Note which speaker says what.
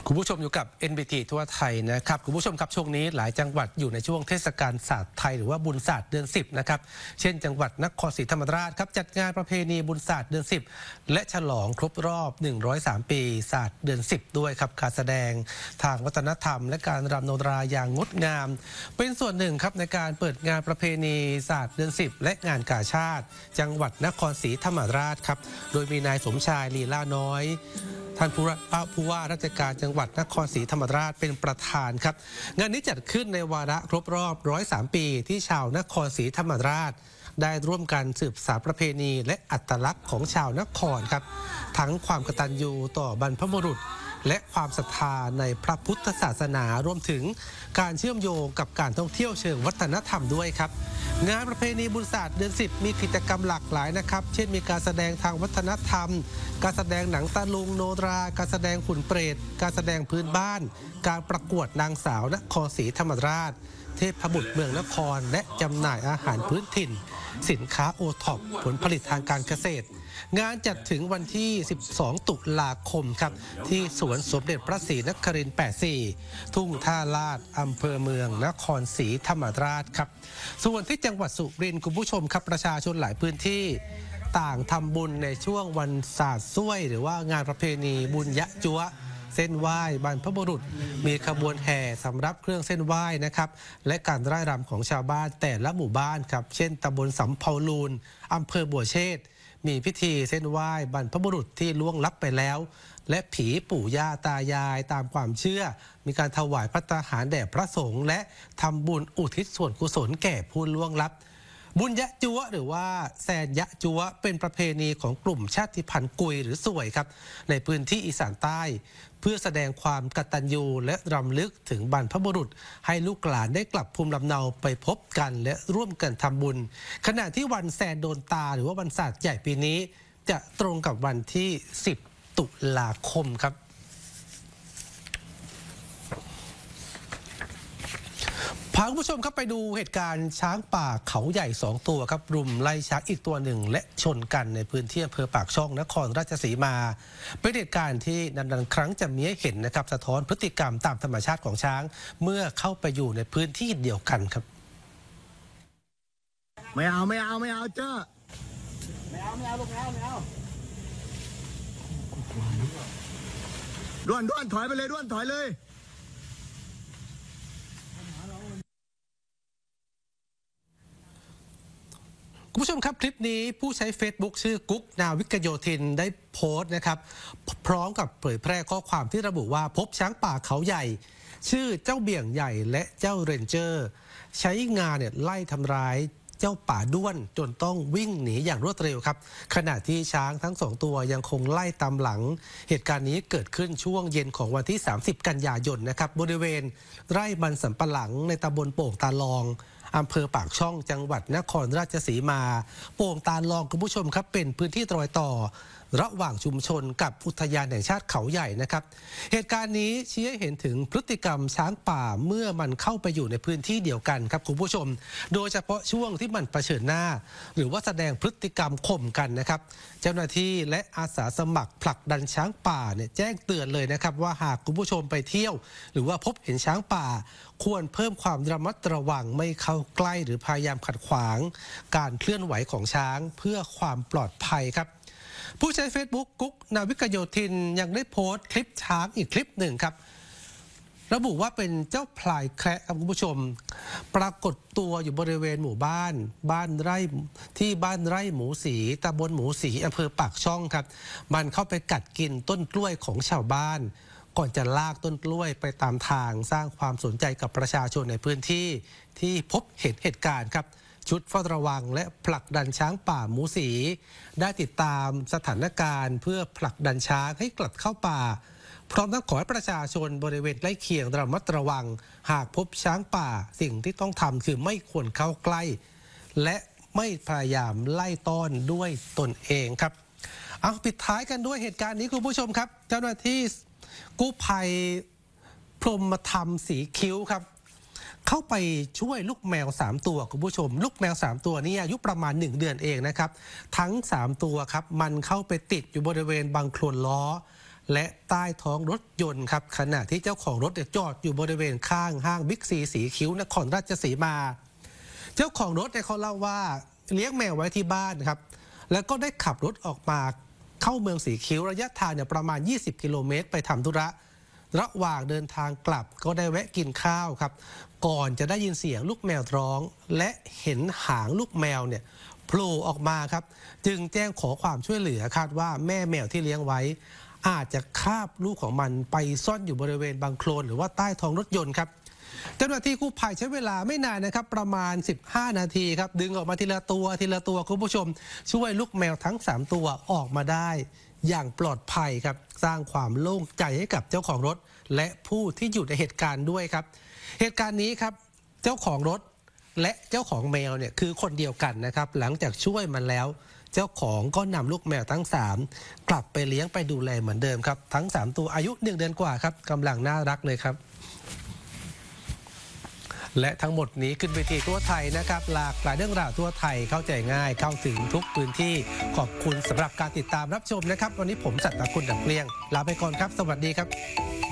Speaker 1: คุณผู้ชมอยู่กับ NBT ทั่วไทยนะครับคุณผู้ชมครับช่วงนี้หลายจังหวัดอยู่ในช่วงเทศกาลศาสตร์ไทยหรือว่าบุญศาสตร์เดือน10นะครับเช่นจังหวัดนครศรีธรรมราชครับจัดงานประเพณีบุญศาสตร์เดือน10และฉลองครบรอบ103ปีศาสตร์เดือน10ด้วยครับการแสดงทางวัฒนธรรมและการรำโนราอย่างงดงามเป็นส่วนหนึ่งครับในการเปิดงานประเพณีศาสตร์เดือน10และงานกาชาติจังหวัดนครศรีธรรมราชครับโดยมีนายสมชายลีลาน้อยท่านผู้ว่าราชการจังหวัดนครศรีธรรมราชเป็นประธานครับงานนี้จัดขึ้นในวาระครบรอบ103ปีที่ชาวนครศรีธรรมราชได้ร่วมกันสืบสานประเพณีและอัตลักษณ์ของชาวนครครับทั้งความกตัญญูต่อบรรพบุรุษและความศรัทธาในพระพุทธศาสนารวมถึงการเชื่อมโยงกับการท่องเที่ยวเชิงวัฒนธรรมด้วยครับงานประเพณีบุญศาสตร์เดือน10มีกิจกรรมหลากหลายนะครับเช่นมีการแสดงทางวัฒนธรรมการแสดงหนังตะลุงโนราการแสดงหุ่นเปรตการแสดงพื้นบ้านการประกวดนางสาวนครศรีธรรมราชเทพบุตรเมืองนครและจำหน่ายอาหารพื้นถิ่นสินค้าโอท็อปผลผลิตทางการเกษตรงานจัดถึงวันที่12ตุลาคมครับที่สวนสมเด็จพระศรีนครินทร์84ทุ่งท่าลาดอำเภอเมืองนครศรีธรรมราชครับส่วนที่จังหวัดสุรินทร์คุณผู้ชมครับประชาชนหลายพื้นที่ต่างทำบุญในช่วงวันศาสตร์ส้วยหรือว่างานประเพณีบุญยะจั๊วเส้นไหว้บรรพบุรุษมีขบวนแห่สำหรับเครื่องเส้นไหว้นะครับและการร่ายรำของชาวบ้านแต่ละหมู่บ้านครับเช่นตำบลสำเภาลูนอำเภอบัวเชษมีพิธีเส้นไหว้บรรพบุรุษที่ล่วงลับไปแล้วและผีปู่ย่าตายายตามความเชื่อมีการถวายภัตตาหารแด่พระสงฆ์และทำบุญอุทิศส่วนกุศลแก่ผู้ล่วงลับบุญยะจั๊วหรือว่าแซนยะจั๊วเป็นประเพณีของกลุ่มชาติพันธุ์กุยหรือสวยครับในพื้นที่อีสานใต้เพื่อแสดงความกตัญญูและรำลึกถึงบรรพบุรุษให้ลูกหลานได้กลับภูมิลำเนาไปพบกันและร่วมกันทำบุญขณะที่วันแซนโดนตาหรือว่าวันศาสตร์ใหญ่ปีนี้จะตรงกับวันที่10ตุลาคมครับพาคุณผู้ชมครับไปดูเหตุการณ์ช้างป่าเขาใหญ่2ตัวครับรุมไล่ช้างอีกตัวหนึ่งและชนกันในพื้นที่อำเภอปากช่องนครราชสีมาเป็นเหตุการณ์ที่นานๆครั้งจะมีให้เห็นนะครับสะท้อนพฤติกรรมตามธรรมชาติของช้างเมื่อเข้าไปอยู่ในพื้นที่เดียวกันครับ
Speaker 2: ไม่เอาเจ้าไม่เอาลูกด้วนถอยไปเลยด้วนถอยเลย
Speaker 1: คุณผู้ชมครับคลิปนี้ผู้ใช้ Facebook ชื่อกุ๊กนาวิกโยธินได้โพสต์นะครับพร้อมกับเผยแพร่ข้อความที่ระบุว่าพบช้างป่าเขาใหญ่ชื่อเจ้าเบี่ยงใหญ่และเจ้าเรนเจอร์ใช้งาไล่ทำร้ายเจ้าป่าด้วนจนต้องวิ่งหนีอย่างรวดเร็วครับขณะที่ช้างทั้ง2ตัวยังคงไล่ตามหลังเหตุการณ์นี้เกิดขึ้นช่วงเย็นของวันที่30กันยายนนะครับบริเวณไร่มันสำปะหลังในตำบลโป่งตาลองอำเภอปากช่องจังหวัดนครราชสีมาโป่งตาลองคุณผู้ชมครับเป็นพื้นที่รอยต่อระหว่างชุมชนกับอุทยานแห่งชาติเขาใหญ่นะครับเหตุการณ์นี้ชี้ให้เห็นถึงพฤติกรรมช้างป่าเมื่อมันเข้าไปอยู่ในพื้นที่เดียวกันครับคุณผู้ชมโดยเฉพาะช่วงที่มันเผชิญหน้าหรือว่าแสดงพฤติกรรมข่มกันนะครับเจ้าหน้าที่และอาสาสมัครผลักดันช้างป่าเนี่ยแจ้งเตือนเลยนะครับว่าหากคุณผู้ชมไปเที่ยวหรือว่าพบเห็นช้างป่าควรเพิ่มความระมัดระวังไม่เข้าใกล้หรือพยายามขัดขวางการเคลื่อนไหวของช้างเพื่อความปลอดภัยครับผู้ใช้ Facebook กุ๊กนาวิกโยธินยังได้โพสต์คลิปช้างอีกคลิปหนึ่งครับระบุว่าเป็นเจ้าพลายแคระครับคุณผู้ชมปรากฏตัวอยู่บริเวณหมู่บ้านไร่ที่บ้านไร่หมูสีตำบลหมูสีอำเภอปากช่องครับมันเข้าไปกัดกินต้นกล้วยของชาวบ้านก่อนจะลากต้นกล้วยไปตามทางสร้างความสนใจกับประชาชนในพื้นที่ที่พบเห็นเหตุการณ์ครับชุดเฝ้าระวังและผลักดันช้างป่าหมูสีได้ติดตามสถานการณ์เพื่อผลักดันช้างให้กลับเข้าป่าพร้อมทั้งขอให้ประชาชนบริเวณใกล้เคียงระมัดระวังหากพบช้างป่าสิ่งที่ต้องทำคือไม่ควรเข้าใกล้และไม่พยายามไล่ต้อนด้วยตนเองครับเอาปิดท้ายกันด้วยเหตุการณ์นี้คุณผู้ชมครับเจ้าหน้าที่กู้ภัยพรหมธรรมสีคิ้วครับเข้าไปช่วยลูกแมว3ตัวคุณผู้ชมลูกแมว3ตัวนี้อายุประมาณ1เดือนเองนะครับทั้ง3ตัวครับมันเข้าไปติดอยู่บริเวณบังโคลนล้อและใต้ท้องรถยนต์ครับขณะที่เจ้าของรถจอดอยู่บริเวณข้างห้างบิ๊กซีสีคิ้วนครราชสีมา เจ้าของรถเขาเล่าว่าเลี้ยงแมวไว้ที่บ้านครับแล้วก็ได้ขับรถออกมาเข้าเมืองสีคิ้วระยะทางประมาณ20กิโลเมตรไปทำธุระระหว่างเดินทางกลับก็ได้แวะกินข้าวครับก่อนจะได้ยินเสียงลูกแมวร้องและเห็นหางลูกแมวโผล่ออกมาครับจึงแจ้งขอความช่วยเหลือคาดว่าแม่แมวที่เลี้ยงไว้อาจจะคาบลูกของมันไปซ่อนอยู่บริเวณบังโคลนหรือว่าใต้ท้องรถยนต์ครับเจ้าหน้าที่กู้ภัยใช้เวลาไม่นานนะครับประมาณ15นาทีครับดึงออกมาทีละตัวคุณผู้ชมช่วยลูกแมวทั้ง3ตัวออกมาได้อย่างปลอดภัยครับสร้างความโล่งใจให้กับเจ้าของรถและผู้ที่อยู่ในเหตุการณ์ด้วยครับเหตุการณ์นี้ครับเจ้าของรถและเจ้าของแมวคือคนเดียวกันนะครับหลังจากช่วยมันแล้วเจ้าของก็นำลูกแมวทั้ง3กลับไปเลี้ยงไปดูแลเหมือนเดิมครับทั้ง3ตัวอายุ1 เดือนกว่าครับกำลังน่ารักเลยครับและทั้งหมดนี้ขึ้นเวทีทั่วไทยนะครับหลากหลายเรื่องราวทั่วไทยเข้าใจง่ายเข้าถึงทุกพื้นที่ขอบคุณสำหรับการติดตามรับชมนะครับวันนี้ผมสัตย์คุณดับเกลี้ยงลาไปก่อนครับสวัสดีครับ